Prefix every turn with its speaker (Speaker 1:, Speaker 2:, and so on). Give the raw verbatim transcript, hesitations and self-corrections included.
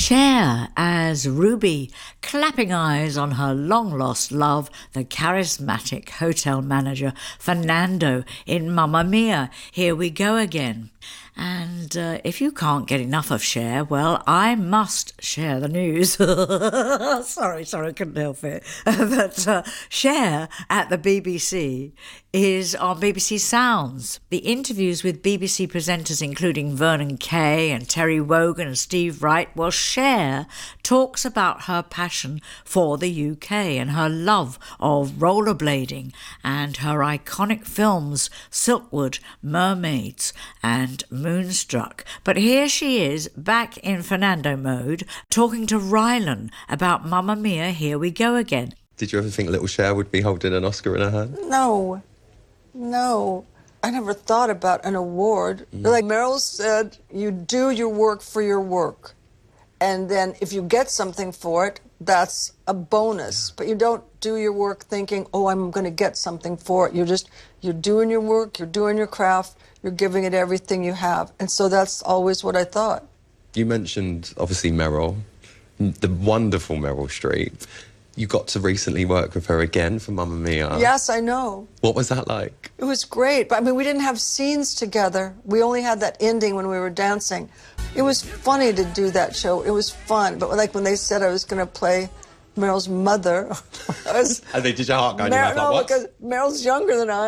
Speaker 1: Cher as Ruby, clapping eyes on her long-lost love, the charismatic hotel manager Fernando in Mamma Mia, Here We Go Again. And uh, if you can't get enough of Cher, well, I must share the news. sorry, sorry, I couldn't help it. but uh, Cher at the B B C is on B B C Sounds. The interviews with B B C presenters including Vernon Kay and Terry Wogan and Steve Wright, well, Cher talks about her passion for the U K and her love of rollerblading and her iconic films Silkwood, Mermaids and Moonstruck. But here she is, back in Fernando mode, talking to Rylan about Mamma Mia, Here We Go Again.
Speaker 2: Did you ever think little Cher would be holding an Oscar in her hand?
Speaker 3: No, no. I never thought about an award. Mm. Like Meryl said, you do your work for your work. And then if you get something for it, that's a bonus. But you don't do your work thinking, oh, I'm going to get something for it. You're just, you're doing your work, you're doing your craft, you're giving it everything you have. And so that's always what I thought.
Speaker 2: You mentioned, obviously, Meryl, the wonderful Meryl Streep. You got to recently work with her again for Mamma Mia.
Speaker 3: Yes, I know.
Speaker 2: What was that like?
Speaker 3: It was great. But I mean, we didn't have scenes together. We only had that ending when we were dancing. It was funny to do that show. It was fun. But like when they said I was going to play Meryl's mother, I was...
Speaker 2: And they did your heart go in your mouth like,
Speaker 3: no,
Speaker 2: what?
Speaker 3: because Meryl's younger than I